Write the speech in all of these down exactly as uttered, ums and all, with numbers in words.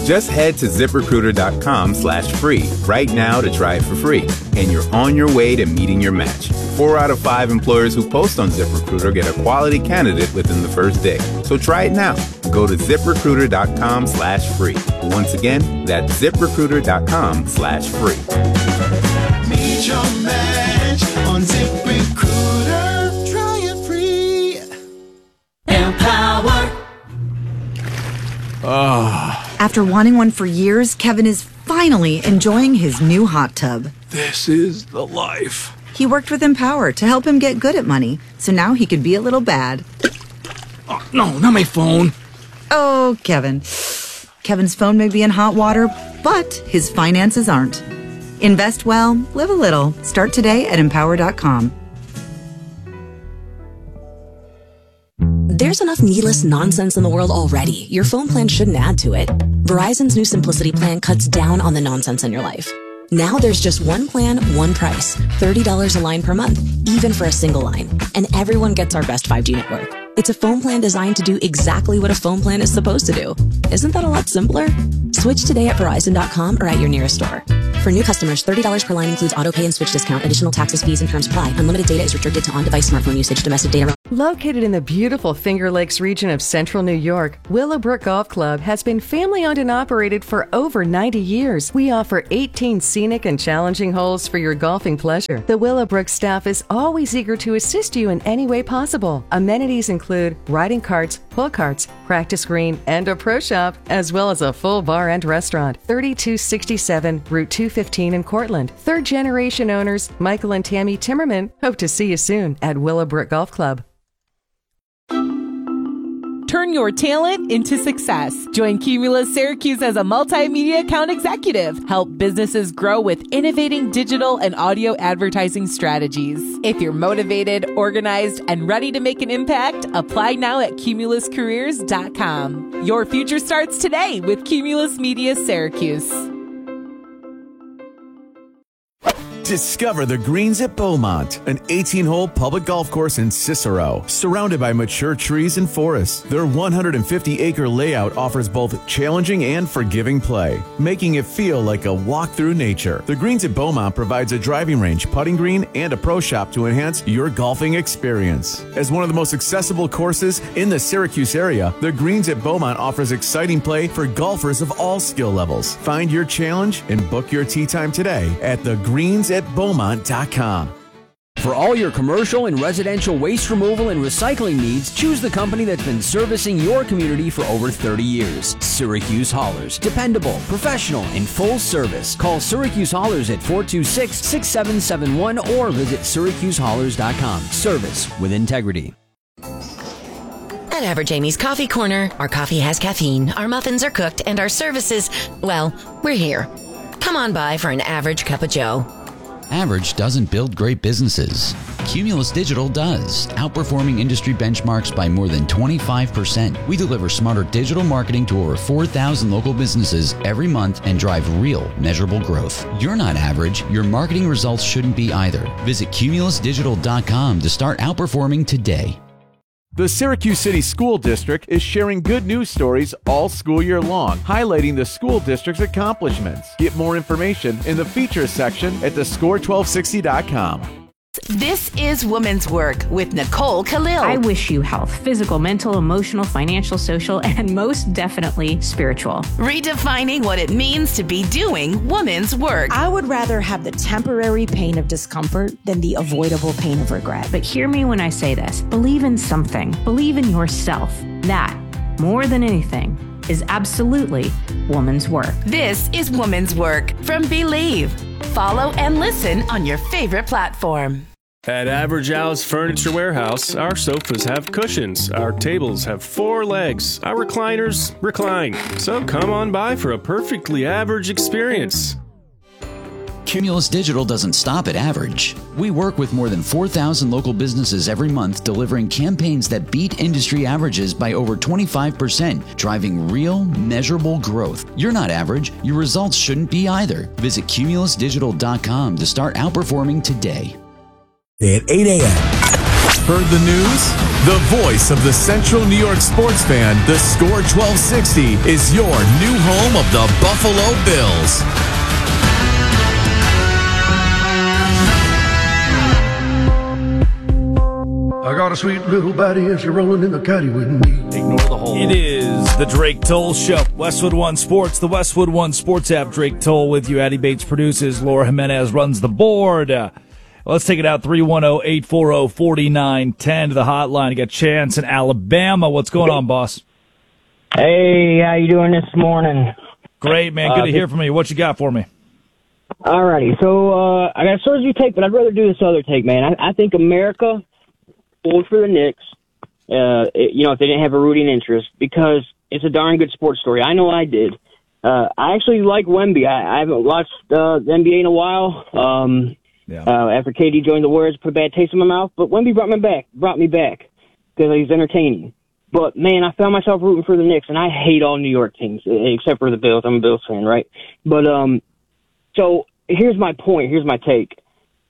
Just head to ZipRecruiter.com slash free right now to try it for free. And you're on your way to meeting your match. Four out of five employers who post on ZipRecruiter get a quality candidate within the first day. So try it now. Go to ZipRecruiter.com slash free. Once again, that's ZipRecruiter.com slash free. Meet your match on ZipRecruiter. Try it free. Empower. Oh. After wanting one for years, Kevin is finally enjoying his new hot tub. This is the life. He worked with Empower to help him get good at money, so now he could be a little bad. Oh, no, not my phone. Oh, Kevin. Kevin's phone may be in hot water, but his finances aren't. Invest well, live a little. Start today at empower dot com. There's enough needless nonsense in the world already. Your phone plan shouldn't add to it. Verizon's new Simplicity plan cuts down on the nonsense in your life. Now there's just one plan, one price. thirty dollars a line per month, even for a single line. And everyone gets our best five G network. It's a phone plan designed to do exactly what a phone plan is supposed to do. Isn't that a lot simpler? Switch today at Verizon dot com or at your nearest store. For new customers, thirty dollars per line includes auto pay and switch discount. Additional taxes, fees, and terms apply. Unlimited data is restricted to on-device smartphone usage. Domestic data. Located in the beautiful Finger Lakes region of central New York, Willowbrook Golf Club has been family-owned and operated for over ninety years. We offer eighteen scenic and challenging holes for your golfing pleasure. The Willowbrook staff is always eager to assist you in any way possible. Amenities include riding carts, pull carts, practice green, and a pro shop, as well as a full bar and restaurant. thirty-two sixty-seven Route two fifteen in Cortland. Third generation owners Michael and Tammy Timmerman hope to see you soon at Willowbrook Golf Club. Turn your talent into success. Join Cumulus Syracuse as a multimedia account executive. Help businesses grow with innovating digital and audio advertising strategies. If you're motivated, organized, and ready to make an impact, apply now at cumulus careers dot com. Your future starts today with Cumulus Media Syracuse. Discover the Greens at Beaumont, an eighteen-hole public golf course in Cicero, surrounded by mature trees and forests. Their one hundred fifty acre layout offers both challenging and forgiving play, making it feel like a walk through nature. The Greens at Beaumont provides a driving range, putting green, and a pro shop to enhance your golfing experience. As one of the most accessible courses in the Syracuse area, the Greens at Beaumont offers exciting play for golfers of all skill levels. Find your challenge and book your tee time today at the greens at beaumont dot com. For all your commercial and residential waste removal and recycling needs, choose the company that's been servicing your community for over thirty years. Syracuse Haulers. Dependable, professional, and full service. Call Syracuse Haulers at four two six, six seven seven one or visit syracuse haulers dot com. Service with integrity. At Average Amy's Coffee Corner, our coffee has caffeine, our muffins are cooked, and our services, well, we're here. Come on by for an average cup of joe. Average doesn't build great businesses. Cumulus Digital does, outperforming industry benchmarks by more than twenty-five percent. We deliver smarter digital marketing to over four thousand local businesses every month and drive real, measurable growth. You're not average. Your marketing results shouldn't be either. Visit cumulus digital dot com to start outperforming today. The Syracuse City School District is sharing good news stories all school year long, highlighting the school district's accomplishments. Get more information in the features section at the score twelve sixty dot com. This is Women's Work with Nicole Khalil. I wish you health, physical, mental, emotional, financial, social, and most definitely spiritual. Redefining what it means to be doing women's work. I would rather have the temporary pain of discomfort than the avoidable pain of regret. But hear me when I say this. Believe in something. Believe in yourself. That, more than anything, is absolutely woman's work. This is Woman's Work from Believe. Follow and listen on your favorite platform. At Average Al's Furniture Warehouse, our sofas have cushions, our tables have four legs, our recliners recline. So come on by for a perfectly average experience. Cumulus Digital doesn't stop at average. We work with more than four thousand local businesses every month, delivering campaigns that beat industry averages by over twenty-five percent, driving real, measurable growth. You're not average. Your results shouldn't be either. Visit cumulus digital dot com to start outperforming today. At eight a.m. Heard the news? The voice of the Central New York sports fan, the Score twelve sixty, is your new home of the Buffalo Bills. I got a sweet little body and she's rolling in the caddy with me. Ignore the whole. It is the Drake Toll Show. Westwood One Sports, the Westwood One Sports app. Drake Toll with you. Addie Bates produces. Laura Jimenez runs the board. Uh, let's take it out. three one zero, eight four zero, four nine one zero to the hotline. You got Chance in Alabama. What's going on, boss? Hey, how you doing this morning? Great, man. Good uh, to hear from you. What you got for me? Alrighty. So uh, I got a Surgery take, but I'd rather do this other take, man. I, I think America pulled for the Knicks, uh, it, you know, if they didn't have a rooting interest, because it's a darn good sports story. I know I did. Uh, I actually like Wemby. I, I haven't watched uh, the N B A in a while. Um, yeah. uh, after K D joined the Warriors, put a bad taste in my mouth. But Wemby brought me back, brought me back because he's entertaining. But man, I found myself rooting for the Knicks, and I hate all New York teams except for the Bills. I'm a Bills fan, right? But um, so here's my point. Here's my take.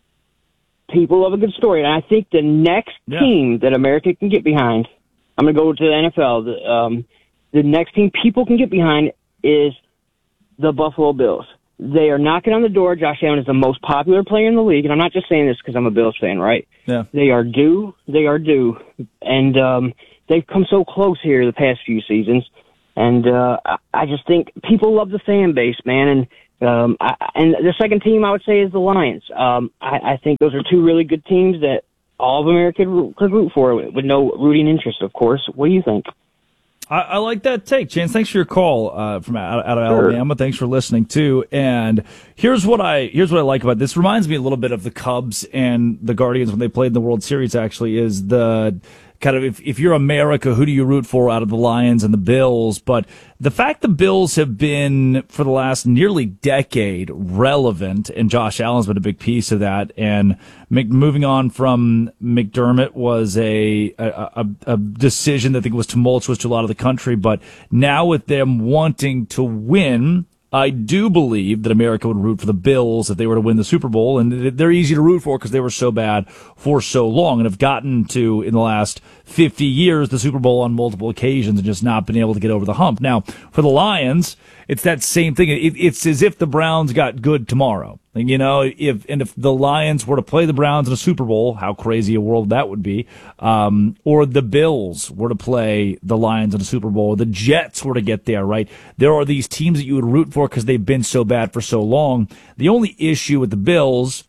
People love a good story, and I think the next yeah. team that America can get behind, I'm going to go to the N F L, the, um, the next team people can get behind is the Buffalo Bills. They are knocking on the door. Josh Allen is the most popular player in the league, and I'm not just saying this because I'm a Bills fan, right? Yeah. They are due. They are due. And um, they've come so close here the past few seasons, and uh, I just think people love the fan base, man, and Um, I, and the second team I would say is the Lions. Um, I, I think those are two really good teams that all of America could, could root for with no rooting interest, of course. What do you think? I, I like that take, Chance. Thanks for your call uh, from out, out of sure. Alabama. Thanks for listening too. And here's what I here's what I like about this. Reminds me a little bit of the Cubs and the Guardians when they played in the World Series. Actually, is the kind of if if you're America, who do you root for out of the Lions and the Bills? But the fact the Bills have been for the last nearly decade relevant, and Josh Allen's been a big piece of that. And moving on from McDermott was a a, a a decision that I think was tumultuous to a lot of the country. But now with them wanting to win, I do believe that America would root for the Bills if they were to win the Super Bowl, and they're easy to root for because they were so bad for so long and have gotten to, in the last fifty years, the Super Bowl on multiple occasions and just not been able to get over the hump. Now, for the Lions, it's that same thing. It, it's as if the Browns got good tomorrow. You know, if and if the Lions were to play the Browns in a Super Bowl, how crazy a world that would be. Um, or the Bills were to play the Lions in a Super Bowl, or the Jets were to get there, right? There are these teams that you would root for because they've been so bad for so long. The only issue with the Bills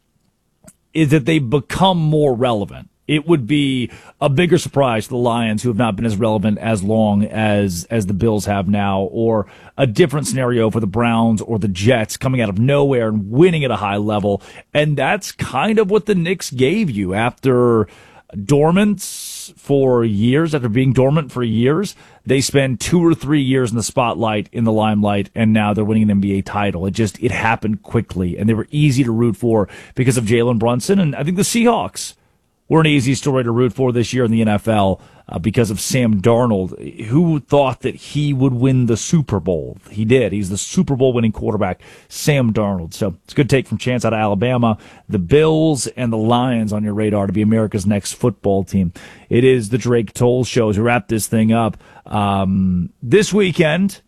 is that they become more relevant. It would be a bigger surprise to the Lions, who have not been as relevant as long as as the Bills have now, or a different scenario for the Browns or the Jets coming out of nowhere and winning at a high level. And that's kind of what the Knicks gave you after dormant for years, after being dormant for years. They spend two or three years in the spotlight, in the limelight, and now they're winning an N B A title. It just, it happened quickly, and they were easy to root for because of Jalen Brunson. And I think the Seahawks were an easy story to root for this year in the N F L uh, because of Sam Darnold. Who thought that he would win the Super Bowl? He did. He's the Super Bowl winning quarterback, Sam Darnold. So it's a good take from Chance out of Alabama. The Bills and the Lions on your radar to be America's next football team. It is the Drake Toll Show. As we wrap this thing up, um, this weekend,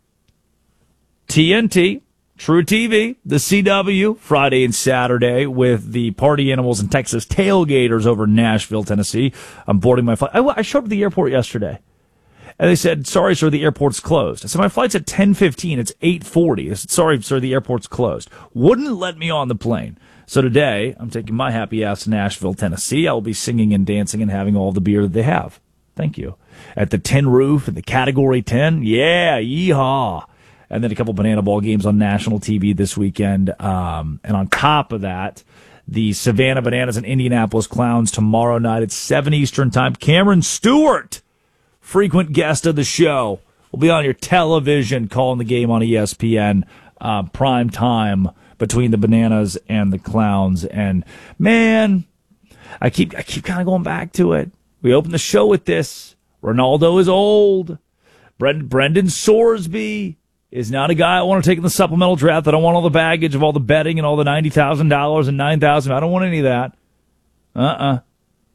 T N T, True T V, the C W, Friday and Saturday with the Party Animals and Texas Tailgaters over in Nashville, Tennessee. I'm boarding my flight. I, I showed up at the airport yesterday, and they said, sorry, sir, the airport's closed. I said, my flight's at ten fifteen. It's eight forty. I said, sorry, sir, the airport's closed. Wouldn't let me on the plane. So today, I'm taking my happy ass to Nashville, Tennessee. I will be singing and dancing and having all the beer that they have. Thank you. At the Tin Roof and the Category ten. Yeah, yeehaw. And then a couple banana ball games on national T V this weekend. Um, and on top of that, the Savannah Bananas and Indianapolis Clowns tomorrow night at seven Eastern time. Cameron Stewart, frequent guest of the show, will be on your television calling the game on E S P N, uh, prime time between the Bananas and the Clowns. And man, I keep, I keep kind of going back to it. We opened the show with this. Ronaldo is old. Brend- Brendan Sorsby is not a guy I want to take in the supplemental draft. I don't want all the baggage of all the betting and all the ninety thousand dollars and nine thousand dollars. I don't want any of that. Uh-uh.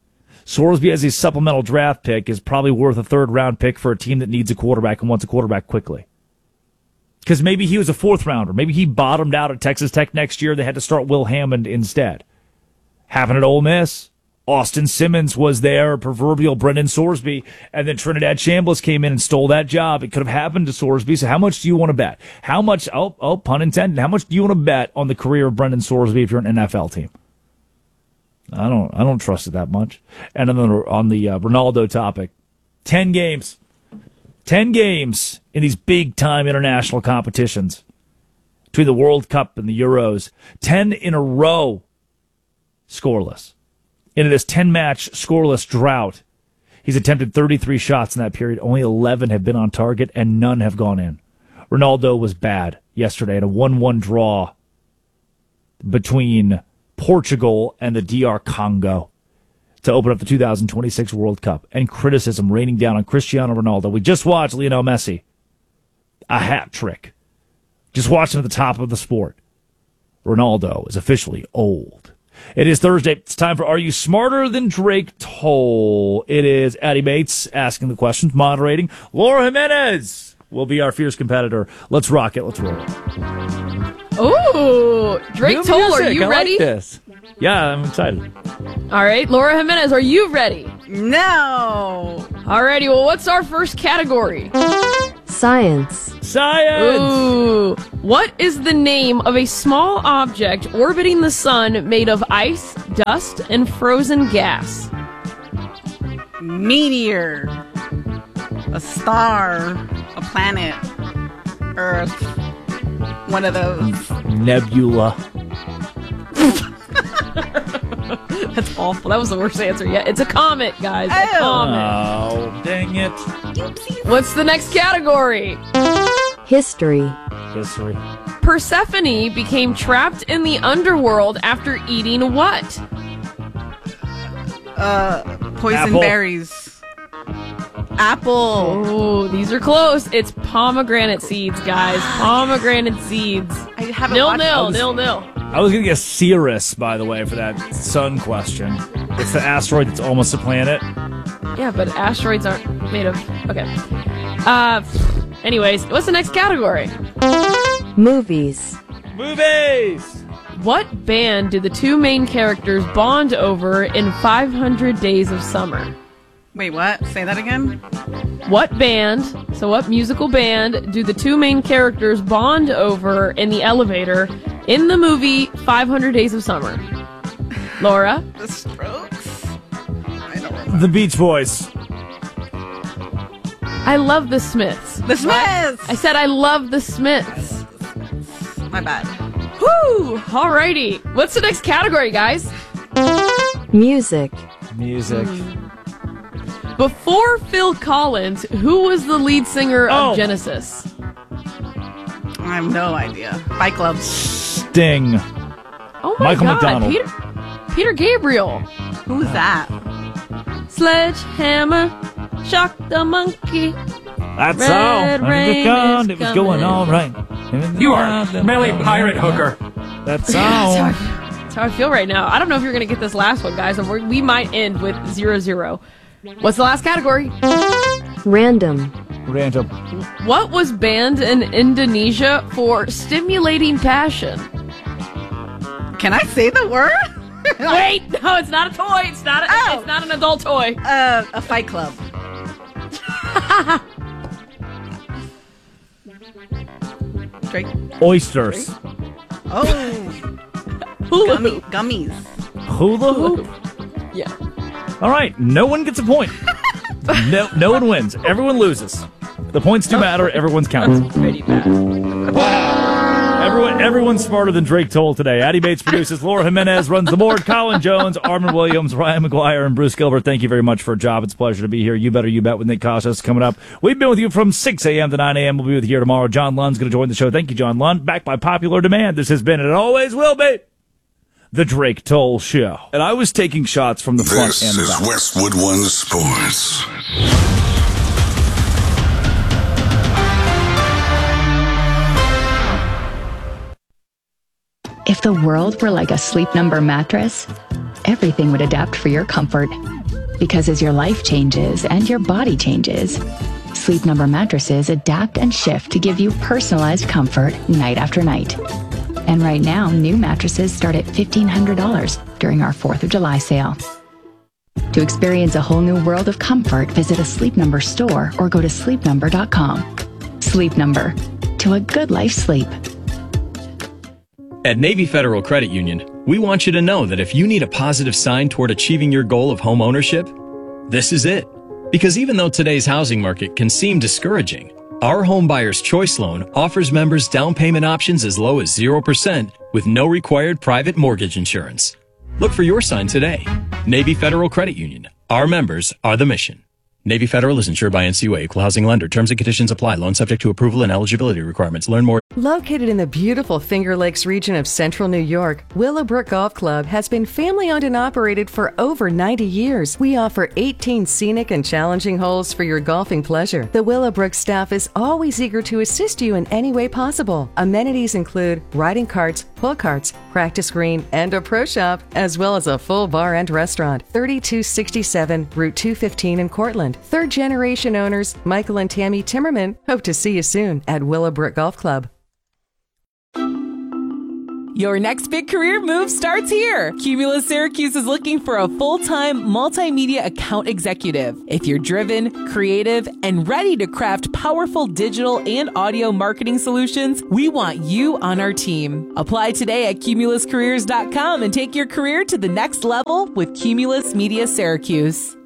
Sorsby as a supplemental draft pick is probably worth a third-round pick for a team that needs a quarterback and wants a quarterback quickly. Because maybe he was a fourth-rounder. Maybe he bottomed out at Texas Tech next year. They had to start Will Hammond instead. Happened at Ole Miss. Austin Simmons was there, proverbial Brendan Sorsby, and then Trinidad Chambliss came in and stole that job. It could have happened to Sorsby, so how much do you want to bet? How much, oh, oh, pun intended, how much do you want to bet on the career of Brendan Sorsby if you're an N F L team? I don't I don't trust it that much. And then on the uh, Ronaldo topic, ten games. ten games in these big-time international competitions between the World Cup and the Euros. ten in a row scoreless. In this ten-match scoreless drought, he's attempted thirty-three shots in that period. Only eleven have been on target, and none have gone in. Ronaldo was bad yesterday in a one one draw between Portugal and the D R Congo to open up the two thousand twenty-six World Cup. And criticism raining down on Cristiano Ronaldo. We just watched Lionel Messi. A hat trick. Just watching at the top of the sport. Ronaldo is officially old. It is Thursday. It's time for Are You Smarter Than Drake Toll? It is Addie Bates asking the questions, moderating. Laura Jimenez will be our fierce competitor. Let's rock it. Let's roll it. Ooh, Drake New Toll, music. are you I ready? like this. Yeah, I'm excited. All right, Laura Jimenez, are you ready? No. Alrighty, well, what's our first category? Science. Science! Ooh. What is the name of a small object orbiting the sun made of ice, dust, and frozen gas? Meteor. A star. A planet. Earth. One of those. Nebula. That's awful. That was the worst answer yet. It's a comet, guys. A comet. Oh, dang it. What's the next category? History. History. Persephone became trapped in the underworld after eating what? Uh, poison Apple. berries. Apple. Oh, these are close. It's pomegranate seeds, guys. Pomegranate seeds. I haven't Nil watched nil, those. nil nil. I was going to get Cirrus, by the way, for that sun question. It's the asteroid that's almost a planet. Yeah, but asteroids aren't made of... Okay. Uh, anyways, what's the next category? Movies. Movies! What band do the two main characters bond over in five hundred Days of Summer? Wait, what? Say that again? What band, so what musical band, do the two main characters bond over in the elevator in the movie five hundred Days of Summer? Laura? The Strokes? I don't remember. The Beach Boys. I love the Smiths. The Smiths! I said I love the Smiths. My bad. Whoo! Alrighty. What's the next category, guys? Music. Music. Before Phil Collins, who was the lead singer Oh. of Genesis? I have no idea. Fight Club. Sting. Oh my Michael God, McDonald. Peter, Peter Gabriel. Who's that? Sledgehammer, shock the monkey. That's Red all. rain It is was going coming. all right. You are smelly pirate hooker. That's That's all. how, I, that's how I feel right now. I don't know if you're going to get this last one, guys. And we're, we might end with zero zero. What's the last category? Random. Random. What was banned in Indonesia for stimulating passion? Can I say the word? Wait, no, it's not a toy. It's not. A, Oh. It's not an adult toy. Uh, a Fight Club. Drake. Oysters. Oh. Hula Gummy, hoop. gummies. Hula hoop. Yeah. All right. No one gets a point. No, no one wins. Everyone loses. The points do matter. Everyone's counts. Pretty bad. Everyone, everyone's smarter than Drake Toll today. Addie Bates produces. Laura Jimenez runs the board. Colin Jones, Armin Williams, Ryan McGuire, and Bruce Gilbert. Thank you very much for a job. It's a pleasure to be here. You Better You Bet with Nick Kostas coming up. We've been with you from six a.m. to nine a.m. We'll be with you here tomorrow. John Lund's going to join the show. Thank you, John Lund. Back by popular demand. This has been, and it always will be, the Drake Toll Show. And I was taking shots from the front This and is back. Westwood One Sports. If the world were like a Sleep Number mattress, everything would adapt for your comfort. Because as your life changes and your body changes, Sleep Number mattresses adapt and shift to give you personalized comfort night after night. And right now, new mattresses start at fifteen hundred dollars during our fourth of July sale. To experience a whole new world of comfort, visit a Sleep Number store or go to sleep number dot com. Sleep Number. To a good life sleep. At Navy Federal Credit Union, we want you to know that if you need a positive sign toward achieving your goal of home ownership, this is it. Because even though today's housing market can seem discouraging, our Home Buyer's Choice Loan offers members down payment options as low as zero percent with no required private mortgage insurance. Look for your sign today. Navy Federal Credit Union. Our members are the mission. Navy Federal is insured by N C U A, Equal Housing Lender. Terms and conditions apply. Loan subject to approval and eligibility requirements. Learn more. Located in the beautiful Finger Lakes region of central New York, Willowbrook Golf Club has been family-owned and operated for over ninety years. We offer eighteen scenic and challenging holes for your golfing pleasure. The Willowbrook staff is always eager to assist you in any way possible. Amenities include riding carts, pull carts, practice green, and a pro shop, as well as a full bar and restaurant. thirty-two sixty-seven Route two fifteen in Cortland. Third-generation owners Michael and Tammy Timmerman hope to see you soon at Willowbrook Golf Club. Your next big career move starts here. Cumulus Syracuse is looking for a full-time multimedia account executive. If you're driven, creative, and ready to craft powerful digital and audio marketing solutions, we want you on our team. Apply today at cumulus careers dot com and take your career to the next level with Cumulus Media Syracuse.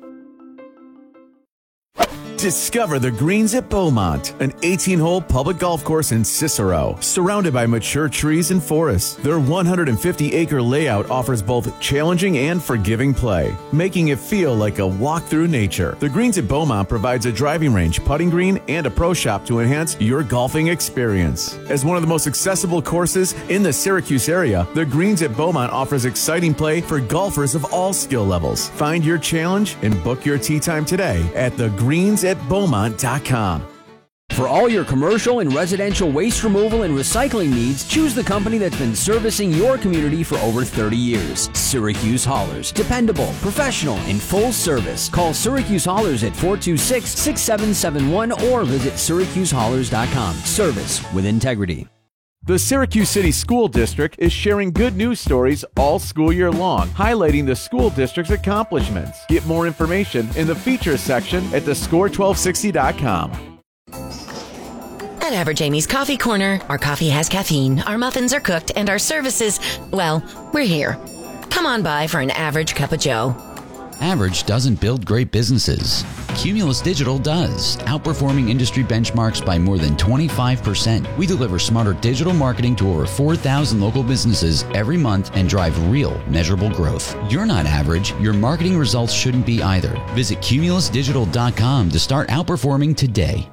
Discover the Greens at Beaumont, an eighteen-hole public golf course in Cicero, surrounded by mature trees and forests. Their one hundred fifty acre layout offers both challenging and forgiving play, making it feel like a walk through nature. The Greens at Beaumont provides a driving range, putting green, and a pro shop to enhance your golfing experience. As one of the most accessible courses in the Syracuse area, the Greens at Beaumont offers exciting play for golfers of all skill levels. Find your challenge and book your tee time today at the greens at beaumont dot com. For all your commercial and residential waste removal and recycling needs, choose the company that's been servicing your community for over thirty years. Syracuse Haulers. Dependable, professional, and full service. Call Syracuse Haulers at four two six, six seven seven one or visit syracuse haulers dot com. Service with integrity. The Syracuse City School District is sharing good news stories all school year long, highlighting the school district's accomplishments. Get more information in the features section at the score twelve sixty dot com. At Average Amy's Coffee Corner, our coffee has caffeine, our muffins are cooked, and our services, well, we're here. Come on by for an average cup of joe. Average doesn't build great businesses. Cumulus Digital does, outperforming industry benchmarks by more than twenty-five percent. We deliver smarter digital marketing to over four thousand local businesses every month and drive real, measurable growth. You're not average. Your marketing results shouldn't be either. Visit cumulus digital dot com to start outperforming today.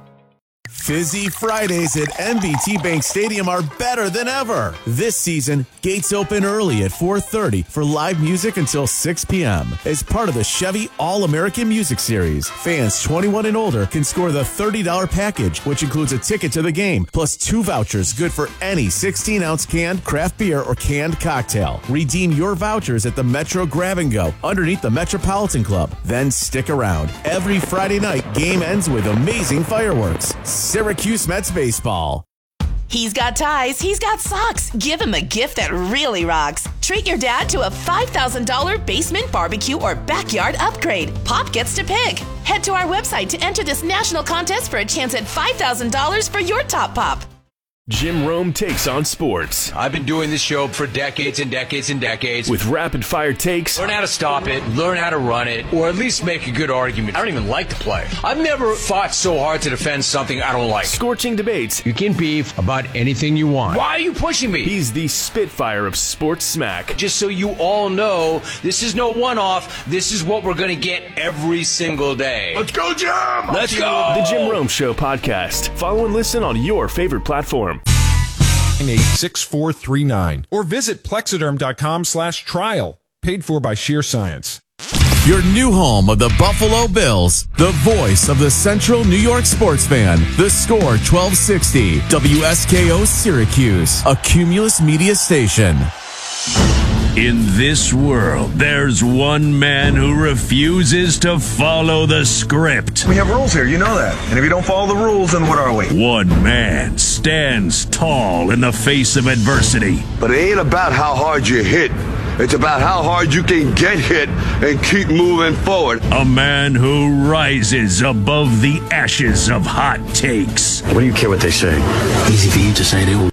Fizzy Fridays at M B T Bank Stadium are better than ever. This season, gates open early at four thirty for live music until six p.m. As part of the Chevy All-American Music Series, fans twenty-one and older can score the thirty dollars package, which includes a ticket to the game, plus two vouchers good for any sixteen ounce canned craft beer or canned cocktail. Redeem your vouchers at the Metro Grab and Go underneath the Metropolitan Club. Then stick around. Every Friday night, game ends with amazing fireworks. Syracuse Mets baseball. He's got ties, he's got socks. Give him a gift that really rocks. Treat your dad to a five thousand dollars basement barbecue or backyard upgrade. Pop gets to pick. Head to our website to enter this national contest for a chance at five thousand dollars for your top pop. Jim Rome takes on sports. I've been doing this show for decades and decades and decades. With rapid-fire takes. Learn how to stop it, learn how to run it, or at least make a good argument. I don't even like the play. I've never fought so hard to defend something I don't like. Scorching debates. You can beef about anything you want. Why are you pushing me? He's the Spitfire of sports smack. Just so you all know, this is no one-off. This is what we're going to get every single day. Let's go, Jim! Let's go! The Jim Rome Show podcast. Follow and listen on your favorite platform. eight six four three nine or visit plexiderm.com slash trial. Paid for by Sheer Science. Your new home of the Buffalo Bills, the voice of the Central New York sports fan, the Score twelve sixty, W S K O Syracuse, a Cumulus Media station. In this world, there's one man who refuses to follow the script. We have rules here, you know that. And if you don't follow the rules, then what are we? One man stands tall in the face of adversity. But it ain't about how hard you hit. It's about how hard you can get hit and keep moving forward. A man who rises above the ashes of hot takes. What do you care what they say? Easy for you to say they will.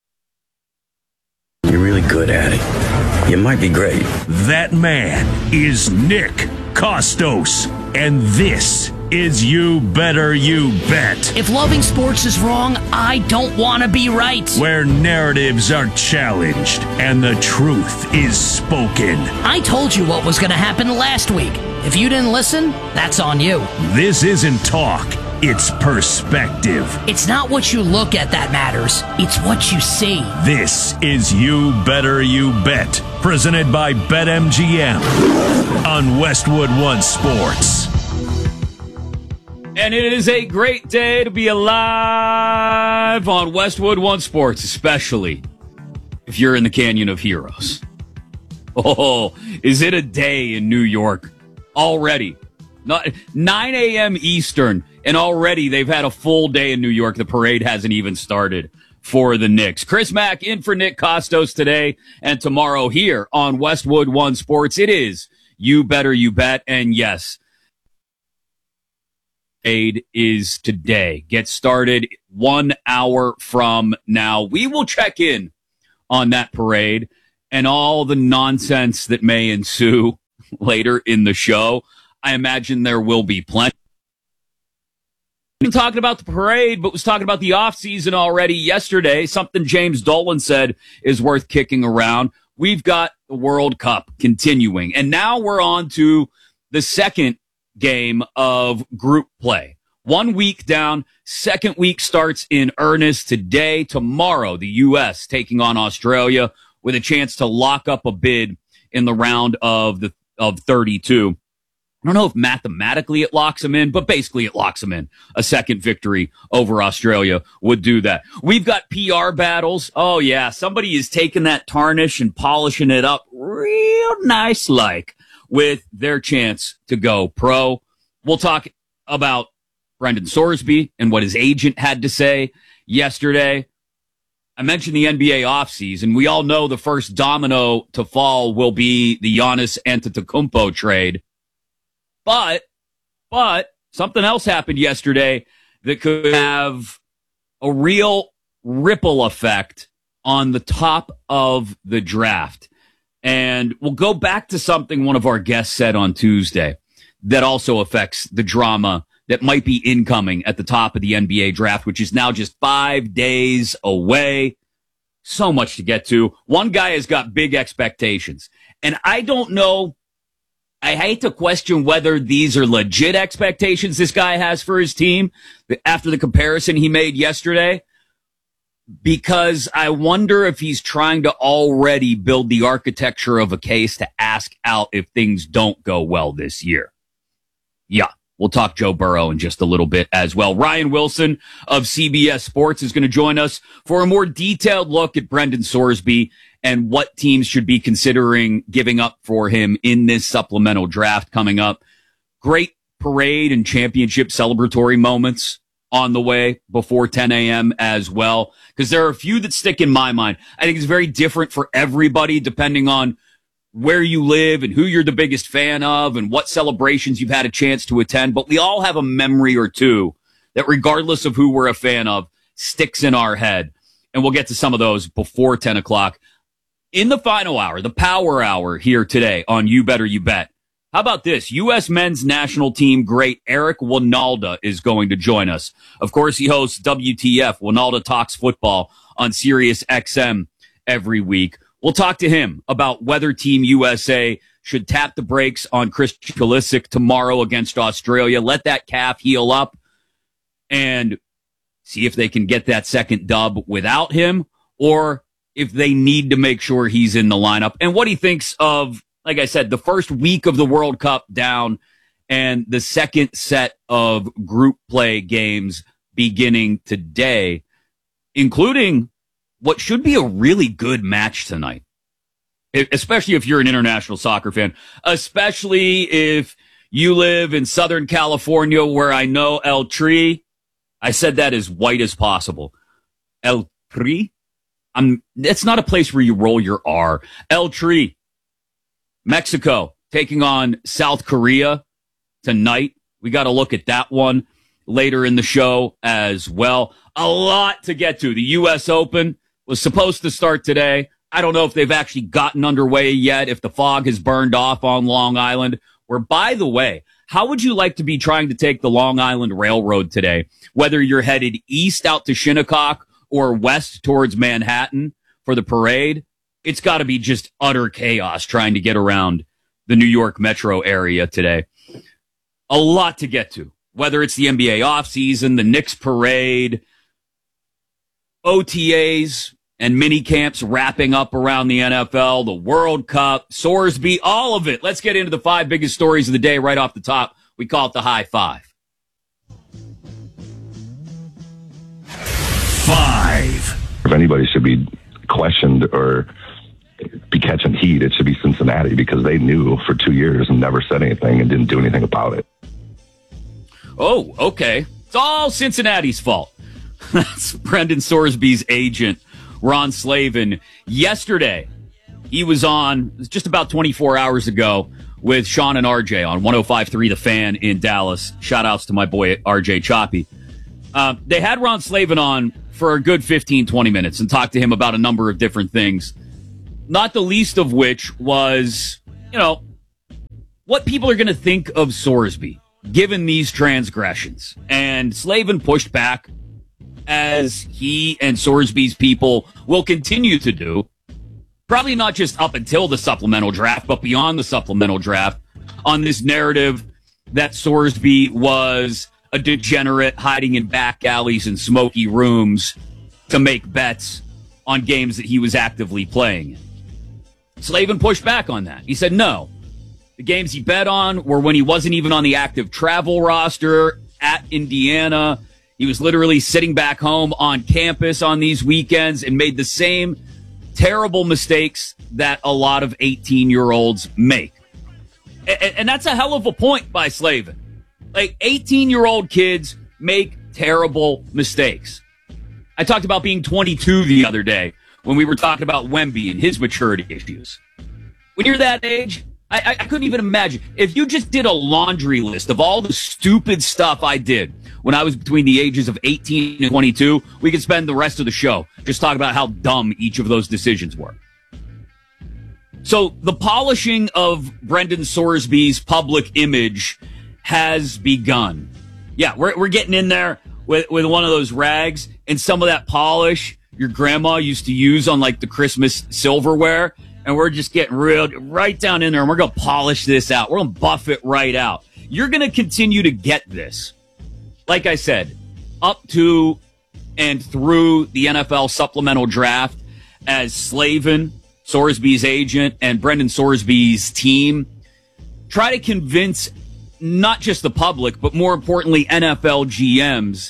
You're really good at it. You might be great. That man is Nick Kostos. And this is You Better You Bet. If loving sports is wrong, I don't want to be right. Where narratives are challenged and the truth is spoken. I told you what was going to happen last week. If you didn't listen, that's on you. This isn't talk. It's perspective. It's not what you look at that matters. It's what you see. This is You Better You Bet, presented by BetMGM on Westwood One Sports. And it is a great day to be alive on Westwood One Sports, especially if you're in the Canyon of Heroes. Oh, is it a day in New York already? Not nine a.m. Eastern, and already they've had a full day in New York. The parade hasn't even started for the Knicks. Chris Mack in for Nick Kostos today and tomorrow here on Westwood One Sports. It is You Better You Bet, and yes, aid is today. Get started one hour from now. We will check in on that parade and all the nonsense that may ensue later in the show. I imagine there will be plenty. Been talking about the parade, but was talking about the offseason already yesterday. Something James Dolan said is worth kicking around. We've got the World Cup continuing, and now we're on to the second game of group play. One week down, second week starts in earnest today. Tomorrow, the U S taking on Australia with a chance to lock up a bid in the round of the of thirty-two. I don't know if mathematically it locks them in, but basically it locks them in. A second victory over Australia would do that. We've got P R battles. Oh, yeah. Somebody is taking that tarnish and polishing it up real nice like with their chance to go pro. We'll talk about Brendan Sorsby and what his agent had to say yesterday. I mentioned the N B A offseason. We all know the first domino to fall will be the Giannis Antetokounmpo trade. But, but something else happened yesterday that could have a real ripple effect on the top of the draft. And we'll go back to something one of our guests said on Tuesday that also affects the drama that might be incoming at the top of the N B A draft, which is now just five days away. So much to get to. One guy has got big expectations. And I don't know. I hate to question whether these are legit expectations this guy has for his team after the comparison he made yesterday, because I wonder if he's trying to already build the architecture of a case to ask out if things don't go well this year. Yeah, we'll talk Joe Burrow in just a little bit as well. Ryan Wilson of C B S Sports is going to join us for a more detailed look at Brendan Sorsby and what teams should be considering giving up for him in this supplemental draft coming up. Great parade and championship celebratory moments on the way before ten a.m. as well, because there are a few that stick in my mind. I think it's very different for everybody depending on where you live and who you're the biggest fan of and what celebrations you've had a chance to attend. But we all have a memory or two that, regardless of who we're a fan of, sticks in our head. And we'll get to some of those before ten o'clock. In the final hour, the power hour here today on You Better You Bet. How about this? U S men's national team great Eric Wynalda is going to join us. Of course, he hosts W T F, Wynalda Talks Football, on Sirius X M every week. We'll talk to him about whether Team U S A should tap the brakes on Christian Pulisic tomorrow against Australia, let that calf heal up, and see if they can get that second dub without him, or if they need to make sure he's in the lineup, and what he thinks of, like I said, the first week of the World Cup down and the second set of group play games beginning today, including what should be a really good match tonight. especially if you're an international soccer fan, especially if you live in Southern California, where I know El Tri. I said that as white as possible. El Tri? I'm, it's not a place where you roll your R. El Tri. Mexico taking on South Korea tonight. We got to look at that one later in the show as well. A lot to get to. The U S Open was supposed to start today. I don't know if they've actually gotten underway yet, if the fog has burned off on Long Island. Where, by the way, how would you like to be trying to take the Long Island Railroad today? Whether you're headed east out to Shinnecock or west towards Manhattan for the parade, it's got to be just utter chaos trying to get around the New York metro area today. A lot to get to, whether it's the N B A offseason, the Knicks parade, O T As and mini camps wrapping up around the N F L, the World Cup, Sorsby, all of it. Let's get into the five biggest stories of the day right off the top. We call it the High Five. Five. If anybody should be questioned or be catching heat, it should be Cincinnati, because they knew for two years and never said anything and didn't do anything about it. Oh, okay. It's all Cincinnati's fault. That's Brendan Sorsby's agent, Ron Slavin. Yesterday, he was on, just about twenty-four hours ago, with Sean and R J on one oh five point three The Fan in Dallas. Shout-outs to my boy R J Choppy. Uh, they had Ron Slavin on for a good fifteen, twenty minutes and talked to him about a number of different things, not the least of which was, you know, what people are going to think of Sorsby given these transgressions. And Slavin pushed back, as he and Sorsby's people will continue to do, probably not just up until the supplemental draft, but beyond the supplemental draft, on this narrative that Sorsby was a degenerate hiding in back alleys and smoky rooms to make bets on games that he was actively playing in. Slavin pushed back on that. He said no. The games he bet on were when he wasn't even on the active travel roster at Indiana. He was literally sitting back home on campus on these weekends and made the same terrible mistakes that a lot of eighteen-year-olds make. And, and that's a hell of a point by Slavin. Like, eighteen-year-old kids make terrible mistakes. I talked about being twenty-two the other day when we were talking about Wemby and his maturity issues. When you're that age, I, I, I couldn't even imagine. If you just did a laundry list of all the stupid stuff I did when I was between the ages of eighteen and twenty-two, we could spend the rest of the show just talking about how dumb each of those decisions were. So the polishing of Brendan Sorsby's public image has begun. Yeah, we're we're getting in there with, with one of those rags and some of that polish your grandma used to use on like the Christmas silverware. And we're just getting real right down in there, and we're going to polish this out. We're going to buff it right out. You're going to continue to get this. Like I said, up to and through the N F L supplemental draft, as Slavin, Sorsby's agent, and Brendan Sorsby's team try to convince not just the public, but more importantly, N F L G Ms,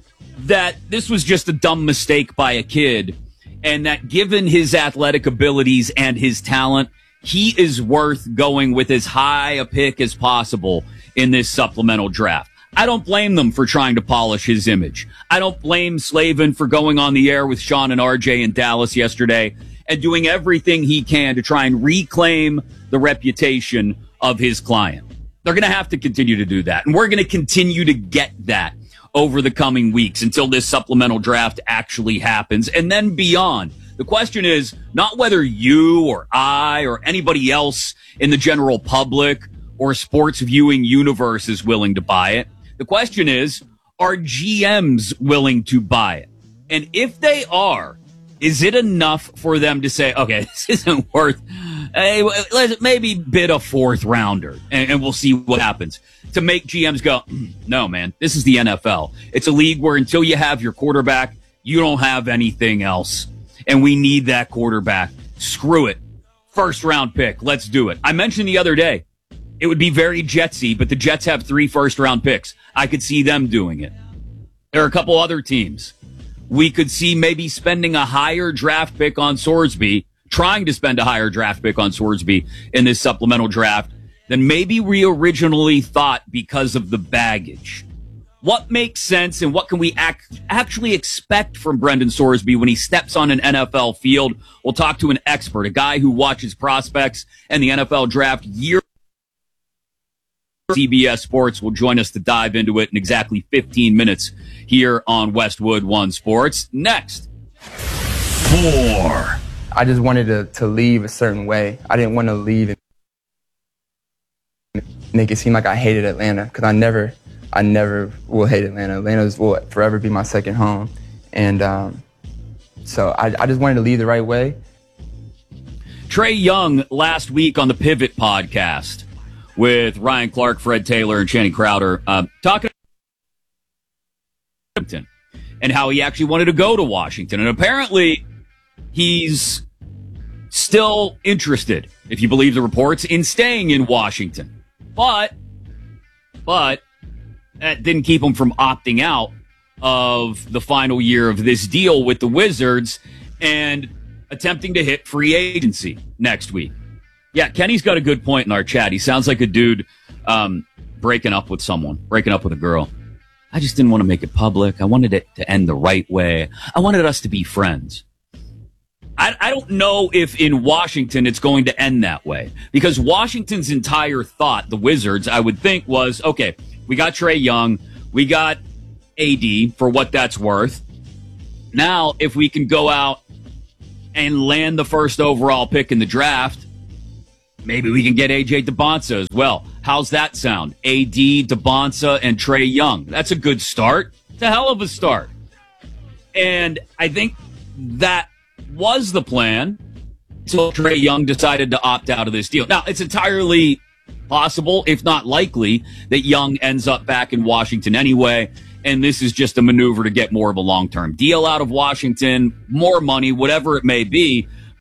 that this was just a dumb mistake by a kid, and that given his athletic abilities and his talent, he is worth going with as high a pick as possible in this supplemental draft. I don't blame them for trying to polish his image. I don't blame Slavin for going on the air with Sean and R J in Dallas yesterday and doing everything he can to try and reclaim the reputation of his client. They're going to have to continue to do that, and we're going to continue to get that over the coming weeks until this supplemental draft actually happens, and then beyond. The question is not whether you or I or anybody else in the general public or sports viewing universe is willing to buy it. The question is, are G Ms willing to buy it? And if they are, is it enough for them to say, okay, this isn't worth, hey, let's maybe bid a fourth rounder and, and we'll see what happens, to make G Ms go, no, man, this is the N F L. It's a league where until you have your quarterback, you don't have anything else. And we need that quarterback. Screw it. First round pick. Let's do it. I mentioned the other day, it would be very Jetsy, but the Jets have three first round picks. I could see them doing it. There are a couple other teams we could see maybe spending a higher draft pick on Sorsby trying to spend a higher draft pick on Swordsby in this supplemental draft than maybe we originally thought because of the baggage. What makes sense and what can we act, actually expect from Brendan Swordsby when he steps on an N F L field? We'll talk to an expert, a guy who watches prospects and the N F L draft year. C B S Sports will join us to dive into it in exactly fifteen minutes here on Westwood One Sports. Next. Four. I just wanted to, to leave a certain way. I didn't want to leave and make it seem like I hated Atlanta, because I never... I never will hate Atlanta. Atlanta will forever be my second home. And um, so I, I just wanted to lead the right way. Trae Young last week on the Pivot podcast with Ryan Clark, Fred Taylor, and Channing Crowder uh, talking about and how he actually wanted to go to Washington. And apparently he's still interested, if you believe the reports, in staying in Washington. But, but, that didn't keep him from opting out of the final year of this deal with the Wizards and attempting to hit free agency next week. Yeah, Kenny's got a good point in our chat. He sounds like a dude um, breaking up with someone, breaking up with a girl. I just didn't want to make it public. I wanted it to end the right way. I wanted us to be friends. I, I don't know if in Washington it's going to end that way, because Washington's entire thought, the Wizards, I would think, was, okay, we got Trae Young. We got A D for what that's worth. Now, if we can go out and land the first overall pick in the draft, maybe we can get A J DeBonsa as well. How's that sound? A D, DeBonsa, and Trae Young. That's a good start. It's a hell of a start. And I think that was the plan until Trae Young decided to opt out of this deal. Now, it's entirely possible, if not likely, that Young ends up back in Washington anyway, and this is just a maneuver to get more of a long-term deal out of Washington, more money, whatever it may be.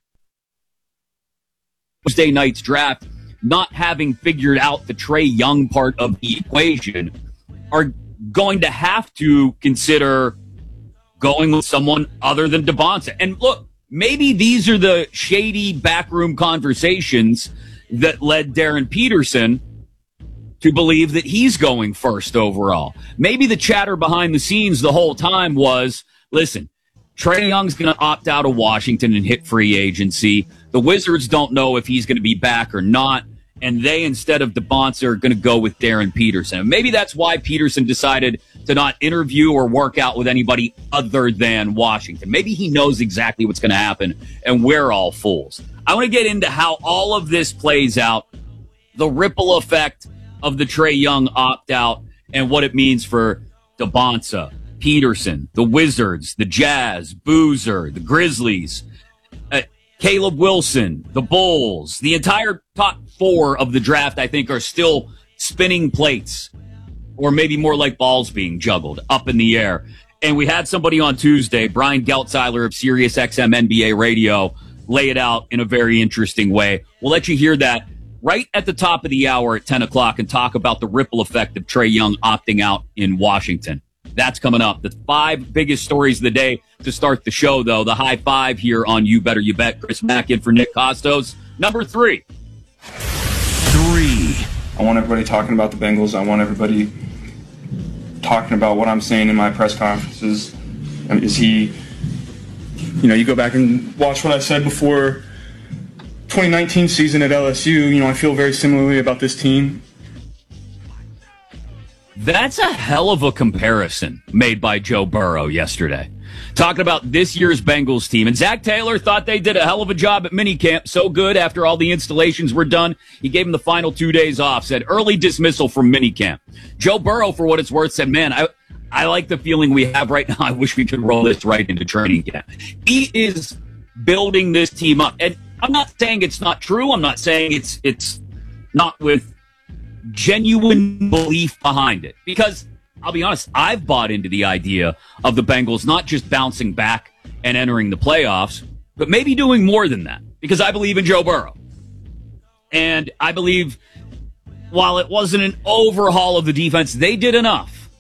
Tuesday night's draft, not having figured out the Trae Young part of the equation, are going to have to consider going with someone other than DeBonsa. And look, maybe these are the shady backroom conversations that led Darren Peterson to believe that he's going first overall. Maybe the chatter behind the scenes the whole time was, listen, Trae Young's going to opt out of Washington and hit free agency. The Wizards don't know if he's going to be back or not, and they, instead of DeBonsa, are going to go with Darren Peterson. And maybe that's why Peterson decided to not interview or work out with anybody other than Washington. Maybe he knows exactly what's going to happen, and we're all fools. I want to get into how all of this plays out, the ripple effect of the Trae Young opt-out, and what it means for DeBonsa, Peterson, the Wizards, the Jazz, Boozer, the Grizzlies, uh, Caleb Wilson, the Bulls. The entire top four of the draft, I think, are still spinning plates, or maybe more like balls being juggled up in the air. And we had somebody on Tuesday, Brian Geltzeiler of SiriusXM N B A Radio, lay it out in a very interesting way. We'll let you hear that right at the top of the hour at ten o'clock and talk about the ripple effect of Trae Young opting out in Washington. That's coming up. The five biggest stories of the day to start the show, though. The high five here on You Better You Bet. Chris Mack in for Nick Costos. Number three. Three. I want everybody talking about the Bengals. I want everybody talking about what I'm saying in my press conferences. And is he... You know, you go back and watch what I said before twenty nineteen season at L S U. You know, I feel very similarly about this team. That's a hell of a comparison made by Joe Burrow yesterday. Talking about this year's Bengals team. And Zach Taylor thought they did a hell of a job at minicamp. So good after all the installations were done. He gave him the final two days off. Said early dismissal from minicamp. Joe Burrow, for what it's worth, said, man, I... I like the feeling we have right now. I wish we could roll this right into training camp. He is building this team up. And I'm not saying it's not true. I'm not saying it's it's not with genuine belief behind it. Because, I'll be honest, I've bought into the idea of the Bengals not just bouncing back and entering the playoffs, but maybe doing more than that. Because I believe in Joe Burrow. And I believe while it wasn't an overhaul of the defense, they did enough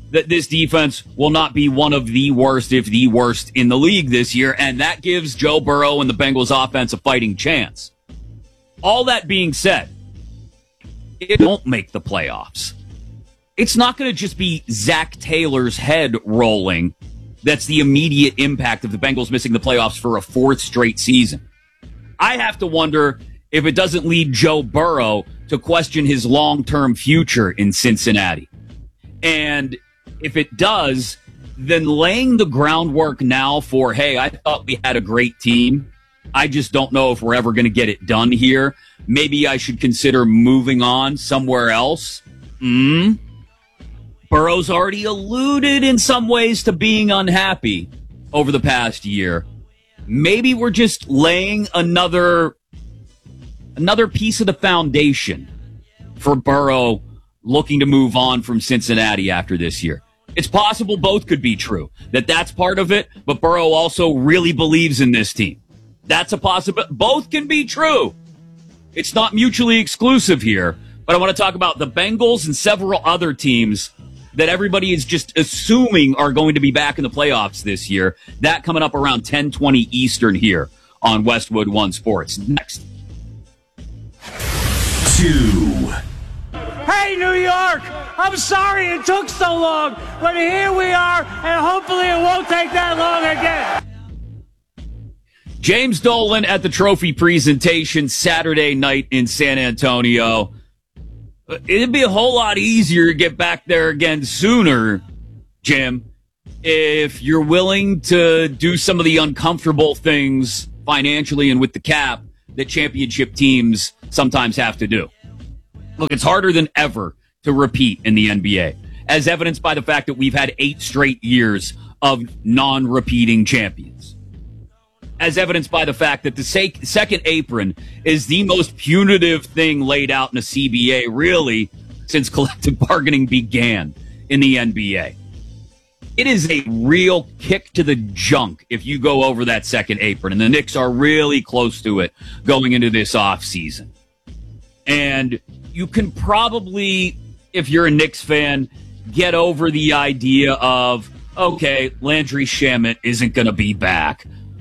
that this defense will not be one of the worst, if the worst, in the league this year, and that gives Joe Burrow and the Bengals offense a fighting chance. All that being said, it won't make the playoffs. It's not going to just be Zach Taylor's head rolling. That's the immediate impact of the Bengals missing the playoffs for a fourth straight season. I have to wonder if it doesn't lead Joe Burrow to question his long-term future in Cincinnati. And if it does, then laying the groundwork now for, hey, I thought we had a great team. I just don't know if we're ever going to get it done here. Maybe I should consider moving on somewhere else. Hmm? Burrow's already alluded in some ways to being unhappy over the past year. Maybe we're just laying another another piece of the foundation for Burrow looking to move on from Cincinnati after this year. It's possible both could be true, that that's part of it, but Burrow also really believes in this team. That's a possibility. Both can be true. It's not mutually exclusive here, but I want to talk about the Bengals and several other teams that everybody is just assuming are going to be back in the playoffs this year. That coming up around ten twenty Eastern here on Westwood One Sports. Next. Two. Hey, New York! I'm sorry it took so long, but here we are, and hopefully it won't take that long again. James Dolan at the trophy presentation Saturday night in San Antonio. It'd be a whole lot easier to get back there again sooner, Jim, if you're willing to do some of the uncomfortable things financially and with the cap that championship teams sometimes have to do. Look, it's harder than ever to repeat in the N B A, as evidenced by the fact that we've had eight straight years of non-repeating champions. As evidenced by the fact that the sec- second apron is the most punitive thing laid out in a C B A, really, since collective bargaining began in the N B A. It is a real kick to the junk if you go over that second apron, and the Knicks are really close to it going into this offseason. And you can probably, if you're a Knicks fan, get over the idea of, okay, Landry Shamet isn't going to be back.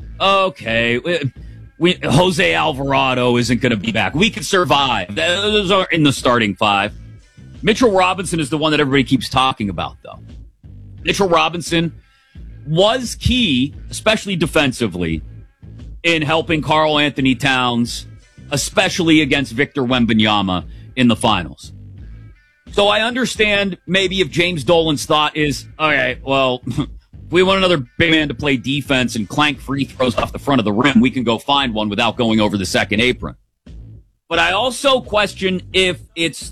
Okay, we, we, Jose Alvarado isn't going to be back. We can survive. Those are in the starting five. Mitchell Robinson is the one that everybody keeps talking about, though. Mitchell Robinson was key, especially defensively, in helping Karl Anthony Towns, especially against Victor Wembanyama in the finals. So I understand maybe if James Dolan's thought is, okay, well, if we want another big man to play defense and clank free throws off the front of the rim, we can go find one without going over the second apron. But I also question if it's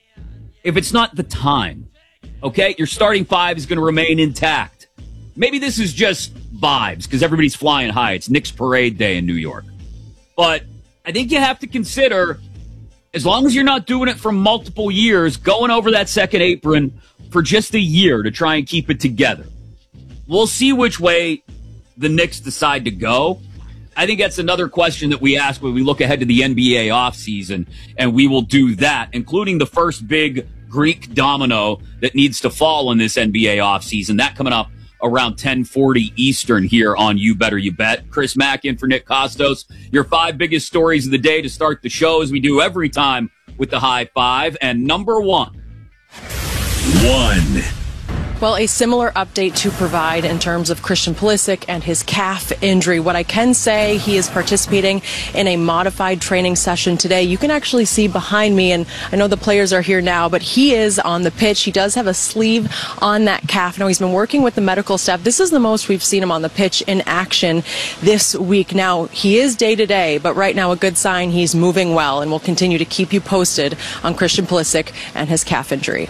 if it's not the time. Okay, your starting five is going to remain intact. Maybe this is just vibes because everybody's flying high. It's Knicks Parade Day in New York. But I think you have to consider, as long as you're not doing it for multiple years, going over that second apron for just a year to try and keep it together. We'll see which way the Knicks decide to go. I think that's another question that we ask when we look ahead to the N B A offseason, and we will do that, including the first big Greek domino that needs to fall in this N B A offseason. That coming up around ten forty Eastern here on You Better You Bet. Chris Mack in for Nick Costos. Your five biggest stories of the day to start the show, as we do every time with the high five. And number one. One. Well, a similar update to provide in terms of Christian Pulisic and his calf injury. What I can say, he is participating in a modified training session today. You can actually see behind me, and I know the players are here now, but he is on the pitch. He does have a sleeve on that calf. Now, he's been working with the medical staff. This is the most we've seen him on the pitch in action this week. Now, he is day-to-day, but right now a good sign he's moving well, and we'll continue to keep you posted on Christian Pulisic and his calf injury.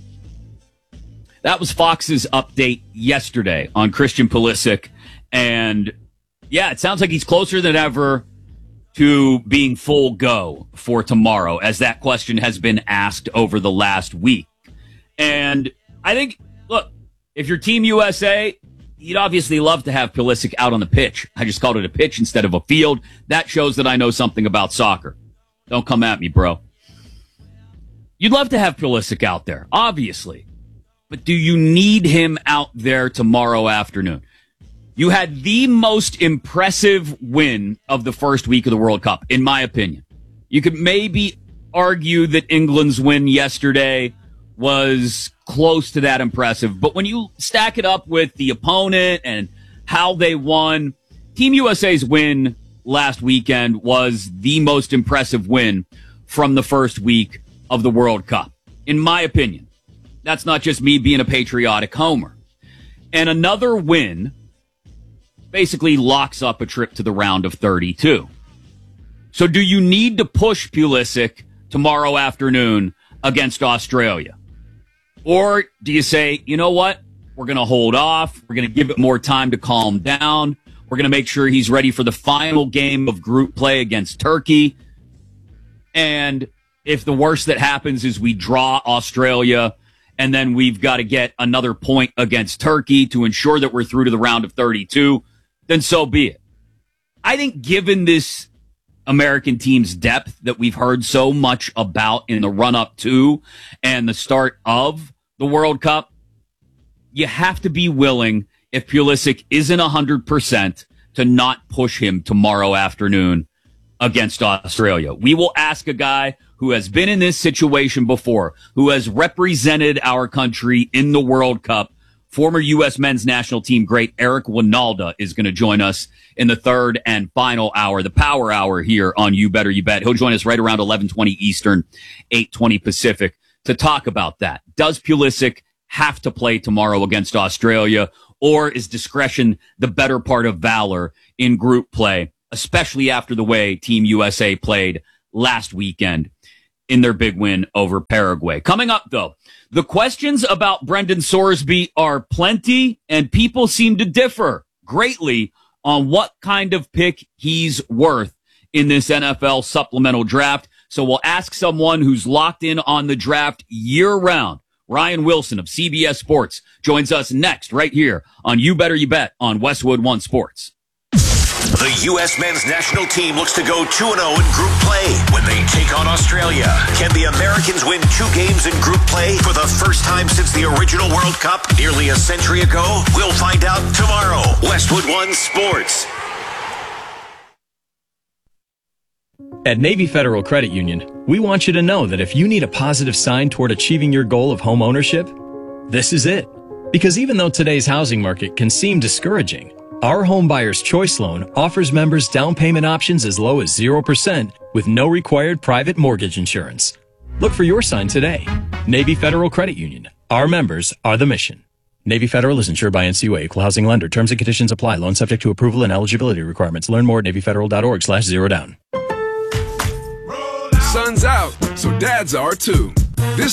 That was Fox's update yesterday on Christian Pulisic. And, yeah, it sounds like he's closer than ever to being full go for tomorrow, as that question has been asked over the last week. And I think, look, if you're Team U S A, you'd obviously love to have Pulisic out on the pitch. I just called it a pitch instead of a field. That shows that I know something about soccer. Don't come at me, bro. You'd love to have Pulisic out there, obviously. but do you need him out there tomorrow afternoon? You had the most impressive win of the first week of the World Cup, in my opinion. You could maybe argue that England's win yesterday was close to that impressive, but when you stack it up with the opponent and how they won, Team U S A's win last weekend was the most impressive win from the first week of the World Cup, in my opinion. That's not just me being a patriotic homer. And another win basically locks up a trip to the round of thirty-two. So do you need to push Pulisic tomorrow afternoon against Australia? Or do you say, you know what? We're going to hold off. We're going to give it more time to calm down. We're going to make sure he's ready for the final game of group play against Turkey. And if the worst that happens is we draw Australia and then we've got to get another point against Turkey to ensure that we're through to the round of thirty-two, then so be it. I think given this American team's depth that we've heard so much about in the run-up to and the start of the World Cup, you have to be willing, if Pulisic isn't one hundred percent, to not push him tomorrow afternoon against Australia. We will ask a guy who has been in this situation before, who has represented our country in the World Cup. Former U S men's national team great Eric Winalda is going to join us in the third and final hour, the power hour here on You Better You Bet. He'll join us right around eleven twenty Eastern, eight twenty Pacific to talk about that. Does Pulisic have to play tomorrow against Australia, or is discretion the better part of valor in group play, especially after the way Team U S A played last weekend in their big win over Paraguay? Coming up, though, the questions about Brendan Sorsby are plenty, and people seem to differ greatly on what kind of pick he's worth in this N F L supplemental draft. So we'll ask someone who's locked in on the draft year-round. Ryan Wilson of C B S Sports joins us next right here on You Better You Bet on Westwood One Sports. The U S men's national team looks to go two and oh in group play when they take on Australia. Can the Americans win two games in group play for the first time since the original World Cup nearly a century ago? We'll find out tomorrow. Westwood One Sports. At Navy Federal Credit Union, we want you to know that if you need a positive sign toward achieving your goal of home ownership, this is it. Because even though today's housing market can seem discouraging, our Home Buyer's Choice Loan offers members down payment options as low as zero percent with no required private mortgage insurance. Look for your sign today. Navy Federal Credit Union. Our members are the mission. Navy Federal is insured by N C U A, Equal Housing Lender. Terms and conditions apply. Loan subject to approval and eligibility requirements. Learn more at NavyFederal.org slash zero down. Sun's out, so dads are too. This